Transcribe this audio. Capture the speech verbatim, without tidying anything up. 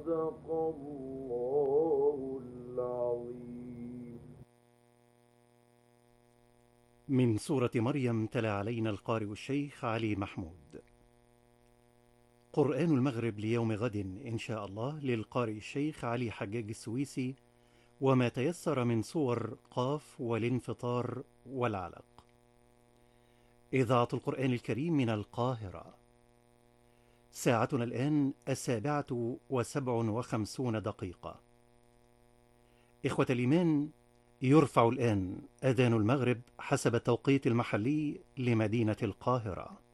صدق الله العظيم. من سورة مريم تلا علينا القارئ الشيخ علي محمود. قرآن المغرب ليوم غد إن شاء الله للقارئ الشيخ علي حجاج السويسي، وما تيسر من صور قاف والانفطار والعلق. إذاعة القرآن الكريم من القاهرة. ساعتنا الآن السابعة وسبع وخمسون دقيقة. إخوة الإيمان، يرفع الآن أذان المغرب حسب التوقيت المحلي لمدينة القاهرة.